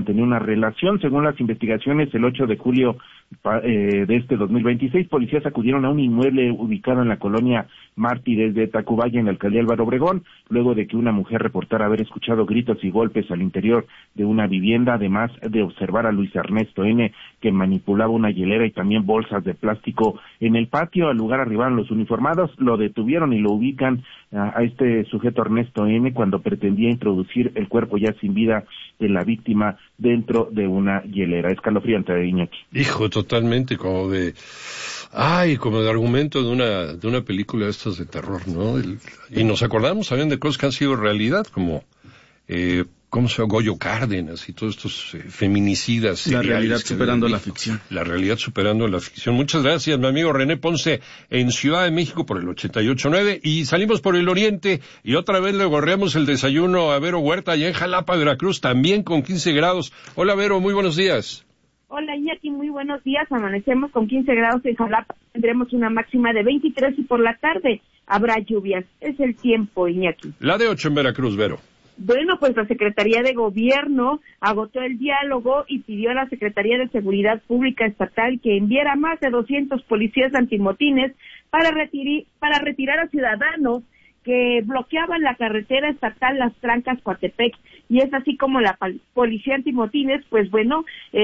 mantener una relación. Según las investigaciones, el 8 de julio de este 2026, policías acudieron a un inmueble ubicado en la colonia Mártires de Tacubaya, en la alcaldía Álvaro Obregón, luego de que una mujer reportara haber escuchado gritos y golpes al interior de una vivienda, además de observar a Luis Ernesto N., que manipulaba una hielera y también bolsas de plástico en el patio. Al lugar arribaron los uniformados, lo detuvieron y lo ubican a este sujeto Ernesto N. cuando pretendía introducir el cuerpo ya sin vida de la víctima dentro de una hielera. Escalofriante, Iñaki. Hijo, totalmente como de argumento de una película de estas de terror, ¿no? Y nos acordamos también de cosas que han sido realidad, como ¿cómo se llama? Goyo Cárdenas y todos estos feminicidas. La realidad superando la ficción. La realidad superando la ficción. Muchas gracias, mi amigo René Ponce, en Ciudad de México por el 88.9, y salimos por el oriente y otra vez le gorreamos el desayuno a Vero Huerta allá en Jalapa, Veracruz, también con 15 grados. Hola, Vero, muy buenos días. Hola, Iñaki, muy buenos días. Amanecemos con 15 grados en Jalapa. Tendremos una máxima de 23 y por la tarde habrá lluvias. Es el tiempo, Iñaki. La de 8 en Veracruz, Vero. Bueno, pues la Secretaría de Gobierno agotó el diálogo y pidió a la Secretaría de Seguridad Pública Estatal que enviara más de 200 policías antimotines para retirar a ciudadanos que bloqueaban la carretera estatal Las Trancas-Coatepec. Y es así como la policía antimotines, pues bueno,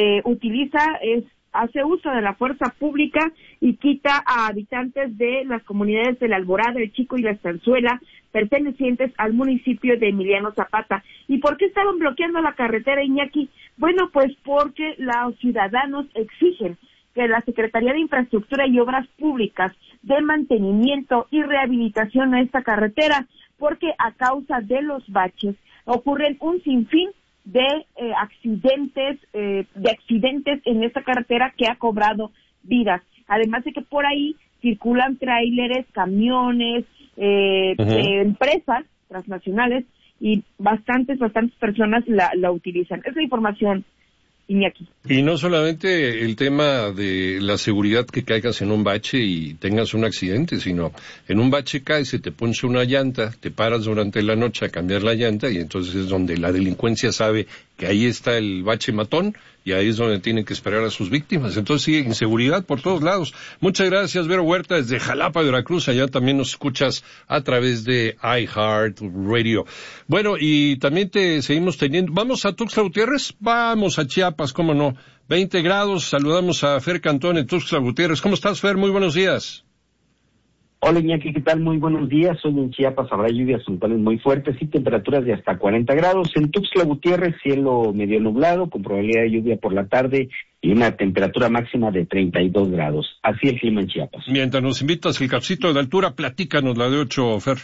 hace uso de la fuerza pública y quita a habitantes de las comunidades de La Alborada, El Chico y La Estanzuela, pertenecientes al municipio de Emiliano Zapata. ¿Y por qué estaban bloqueando la carretera, Iñaki? Bueno, pues porque los ciudadanos exigen que la Secretaría de Infraestructura y Obras Públicas dé mantenimiento y rehabilitación a esta carretera, porque a causa de los baches ocurren un sinfín de accidentes en esta carretera que ha cobrado vidas. Además de que por ahí circulan tráileres, camiones, empresas transnacionales y bastantes personas la utilizan. Es la información, Iñaki. Y no solamente el tema de la seguridad, que caigas en un bache y tengas un accidente, sino en un bache caes, se te poncha una llanta, te paras durante la noche a cambiar la llanta y entonces es donde la delincuencia sabe que ahí está el bache matón y ahí es donde tienen que esperar a sus víctimas. Entonces sí, inseguridad por todos lados. Muchas gracias, Vero Huerta, desde Jalapa, Veracruz. Allá también nos escuchas a través de iHeart Radio. Bueno, y también te seguimos teniendo. ¿Vamos a Tuxtla Gutiérrez? Vamos a Chiapas, cómo no. 20 grados, saludamos a Fer Cantón en Tuxtla Gutiérrez. ¿Cómo estás, Fer? Muy buenos días. Hola, Iñaki, ¿qué tal? Muy buenos días. Hoy en Chiapas habrá lluvias puntuales muy fuertes y temperaturas de hasta 40 grados. En Tuxtla Gutiérrez, cielo medio nublado, con probabilidad de lluvia por la tarde y una temperatura máxima de 32 grados. Así el clima en Chiapas. Mientras nos invitas el cafecito de altura, platícanos la de 8, Fer.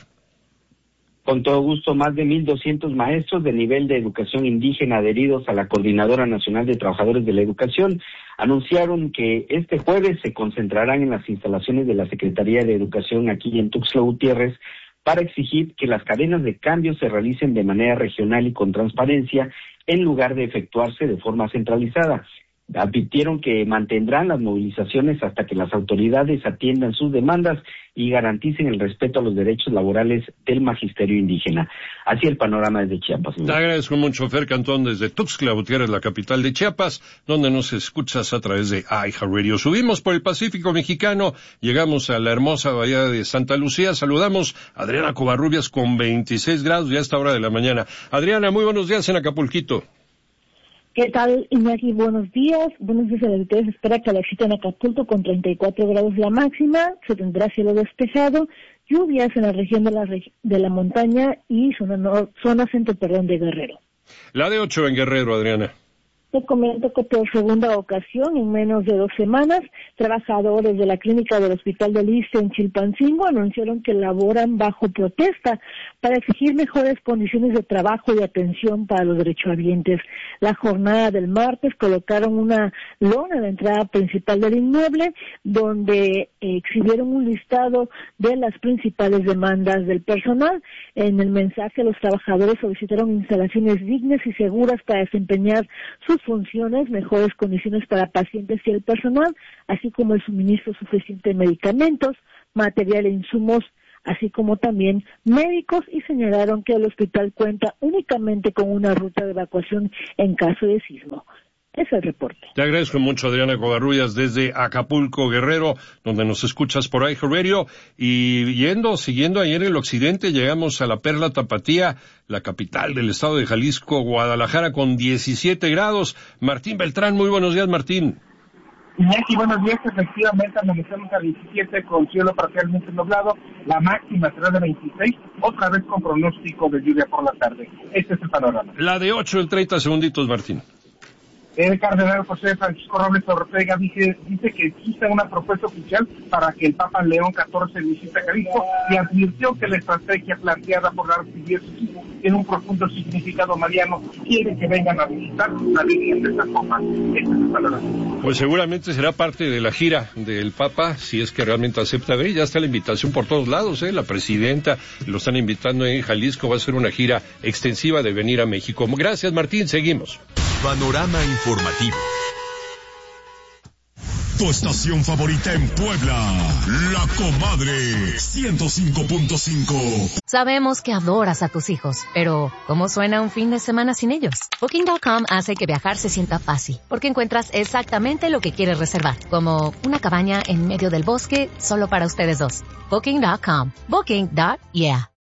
Con todo gusto, más de 1,200 maestros de nivel de educación indígena adheridos a la Coordinadora Nacional de Trabajadores de la Educación anunciaron que este jueves se concentrarán en las instalaciones de la Secretaría de Educación aquí en Tuxtla Gutiérrez para exigir que las cadenas de cambio se realicen de manera regional y con transparencia en lugar de efectuarse de forma centralizada. Advirtieron que mantendrán las movilizaciones hasta que las autoridades atiendan sus demandas y garanticen el respeto a los derechos laborales del magisterio indígena. Así el panorama desde Chiapas. Te agradezco mucho, Fer Cantón, desde Tuxtla Gutiérrez, la capital de Chiapas, donde nos escuchas a través de iHeartRadio. Subimos por el Pacífico Mexicano, llegamos a la hermosa bahía de Santa Lucía. Saludamos a Adriana Covarrubias con 26 grados ya a esta hora de la mañana. Adriana, muy buenos días en Acapulquito. ¿Qué tal, Iñaki? Buenos días. Buenos días a ustedes. Se espera calorcito en Acapulco con 34 grados la máxima. Se tendrá cielo despejado. Lluvias en la región de la montaña y zona centro de Guerrero. La de 8 en Guerrero, Adriana. Te comento que por segunda ocasión, en menos de 2 semanas, trabajadores de la clínica del Hospital del Issste en Chilpancingo anunciaron que laboran bajo protesta para exigir mejores condiciones de trabajo y atención para los derechohabientes. La jornada del martes colocaron una lona en la entrada principal del inmueble, donde exhibieron un listado de las principales demandas del personal. En el mensaje, los trabajadores solicitaron instalaciones dignas y seguras para desempeñar sus funciones, mejores condiciones para pacientes y el personal, así como el suministro suficiente de medicamentos, material e insumos así como también médicos, y señalaron que el hospital cuenta únicamente con una ruta de evacuación en caso de sismo. Ese es el reporte. Te agradezco mucho, Adriana Covarrubias, desde Acapulco, Guerrero, donde nos escuchas por iHeartRadio. Y siguiendo ayer el occidente, llegamos a la Perla Tapatía, la capital del estado de Jalisco, Guadalajara, con 17 grados. Martín Beltrán, muy buenos días, Martín. Iñaki, buenos días. Efectivamente, amanecemos a 17 con cielo parcialmente nublado. La máxima será de 26, otra vez con pronóstico de lluvia por la tarde. Este es el panorama. La de 8 en 30 segunditos, Martín. El cardenal José Francisco Robles Ortega dice que existe una propuesta oficial para que el Papa León XIV visite Jalisco y advirtió que la estrategia planteada por la archidiócesis tiene un profundo significado mariano y quiere que vengan a visitar la Virgen de Zapopan. Este es el panorama. Pues seguramente será parte de la gira del Papa, si es que realmente acepta ver. Ya está la invitación por todos lados, la presidenta lo están invitando en Jalisco, va a ser una gira extensiva de venir a México. Gracias, Martín, seguimos. Panorama informativo. Tu estación favorita en Puebla, La Comadre 105.5. Sabemos que adoras a tus hijos, pero ¿cómo suena un fin de semana sin ellos? Booking.com hace que viajar se sienta fácil, porque encuentras exactamente lo que quieres reservar, como una cabaña en medio del bosque solo para ustedes dos. Booking.com. Booking.yeah.